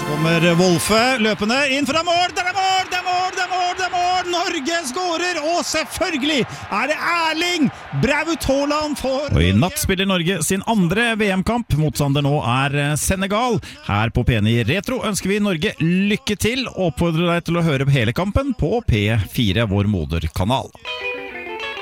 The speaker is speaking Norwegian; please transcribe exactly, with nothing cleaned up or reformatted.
Kommer Wolfe løpende inn fra mål, det er mål, det er mål, det er mål, det er mål, Norge skårer, og selvfølgelig er det Erling Braut Haaland for... Og i natt spiller Norge sin andre V M-kamp, motstander nå er Senegal. Her på P ni Retro ønsker vi Norge lykke til, og oppfordrer deg til å høre hele kampen på P fire, vår moderkanal.